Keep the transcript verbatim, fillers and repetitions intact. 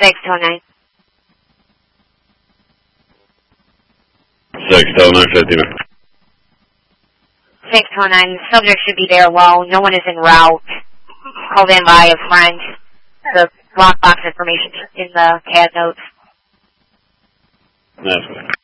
six two nine. six two nine fifty. six two nine, the subject should be there alone. No one is en route. Called in by a friend. The lockbox information in the C A D notes. That's good.